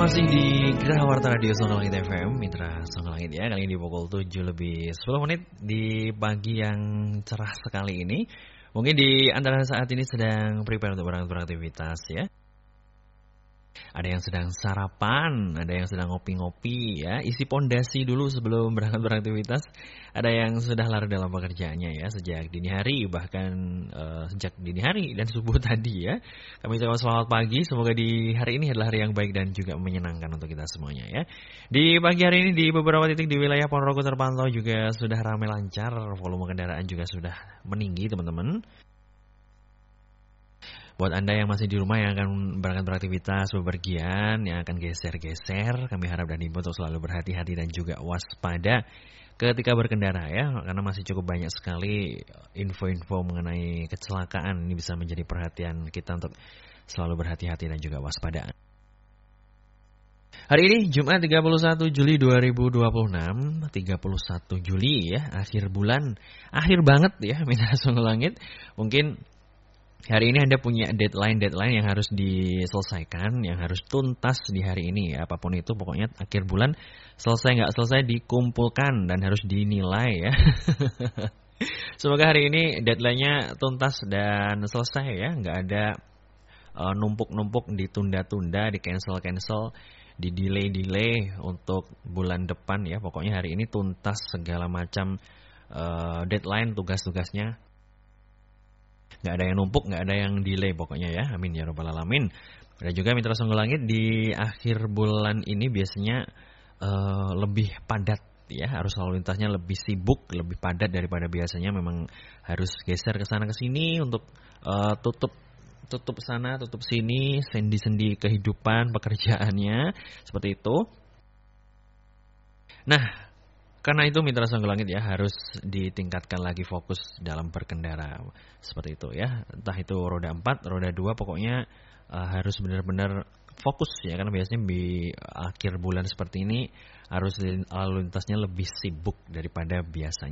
masih di Gerah Warta Radio Songo Langit FM, Mitra Songo Langit ya. Kali ini pukul 7 lebih 10 menit di pagi yang cerah sekali ini. Mungkin di antara saat ini sedang prepare untuk berangkat beraktivitas ya. Ada yang sedang sarapan, ada yang sedang ngopi-ngopi ya, isi pondasi dulu sebelum berangkat beraktivitas. Ada yang sudah larut dalam pekerjaannya ya, sejak dini hari, bahkan sejak dini hari dan subuh tadi ya. Kami ucapkan selamat pagi, semoga di hari ini adalah hari yang baik dan juga menyenangkan untuk kita semuanya ya. Di pagi hari ini di beberapa titik di wilayah Ponorogo terpantau juga sudah ramai lancar, volume kendaraan juga sudah meninggi teman-teman. Buat Anda yang masih di rumah yang akan berangkat beraktivitas, bepergian, yang akan geser-geser, kami harap dan ibu untuk selalu berhati-hati dan juga waspada ketika berkendara ya, karena masih cukup banyak sekali info-info mengenai kecelakaan. Ini bisa menjadi perhatian kita untuk selalu berhati-hati dan juga waspada. Hari ini Jumat 31 Juli 2026, 31 Juli ya, akhir bulan, akhir banget ya, Mitra Songo Langit. Mungkin hari ini Anda punya deadline yang harus diselesaikan, yang harus tuntas di hari ini ya. Apapun itu pokoknya akhir bulan selesai nggak selesai dikumpulkan dan harus dinilai ya. Semoga hari ini deadline-nya tuntas dan selesai ya. Nggak ada numpuk-numpuk, ditunda-tunda, di-cancel, di-delay untuk bulan depan ya. Pokoknya hari ini tuntas segala macam deadline, tugas-tugasnya. Nggak ada yang numpuk, nggak ada yang delay pokoknya ya. Amin ya rabbal alamin. Dan juga Mitra Songo Langit di akhir bulan ini biasanya lebih padat ya. Arus lalu lintasnya lebih sibuk, lebih padat daripada biasanya. Memang harus geser ke sana ke sini untuk tutup sana, tutup sini, sendi-sendi kehidupan, pekerjaannya seperti itu. Nah, karena itu Mitra Songo Langit ya harus ditingkatkan lagi fokus dalam berkendara. Seperti itu ya. Entah itu roda 4, roda 2 pokoknya harus benar-benar fokus ya. Karena biasanya di akhir bulan seperti ini arus lalu lintasnya lebih sibuk daripada biasanya.